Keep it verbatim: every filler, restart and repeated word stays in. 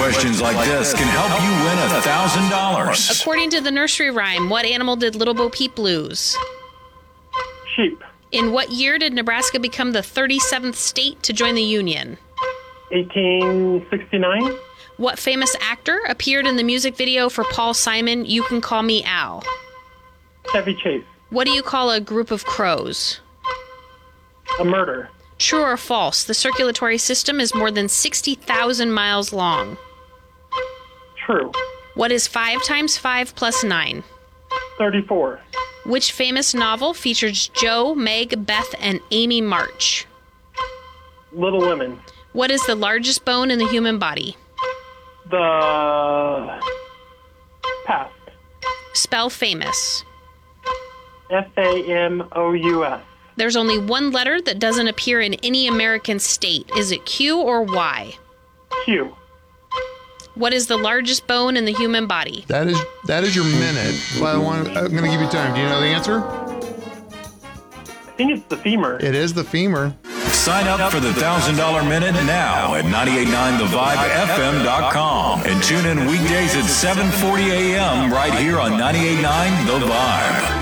questions like this can help you win one thousand dollars. According to the nursery rhyme, what animal did Little Bo Peep lose? Sheep. In what year did Nebraska become the thirty-seventh state to join the Union? eighteen sixty-nine. What famous actor appeared in the music video for Paul Simon, You Can Call Me Al? Chevy Chase. What do you call a group of crows? A murder. True or false, the circulatory system is more than sixty thousand miles long. True. What is five times five plus nine? thirty-four. Which famous novel features Joe, Meg, Beth, and Amy March? Little Women. What is the largest bone in the human body? The... Pass. Spell famous. F A M O U S. There's only one letter that doesn't appear in any American state. Is it Q or Y? Q. What is the largest bone in the human body? That is that is your minute. Well, I want, I'm going to give you time. Do you know the answer? I think it's the femur. It is the femur. Sign up for the one thousand dollars Minute now at nine eight nine the vibe f m dot com and tune in weekdays at seven forty a m right here on ninety-eight point nine The Vibe.